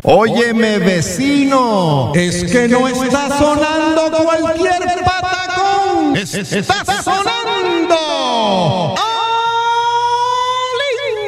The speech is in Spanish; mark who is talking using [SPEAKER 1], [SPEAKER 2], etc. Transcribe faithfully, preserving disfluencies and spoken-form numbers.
[SPEAKER 1] Óyeme, vecino, es que no está sonando cualquier patacón. Está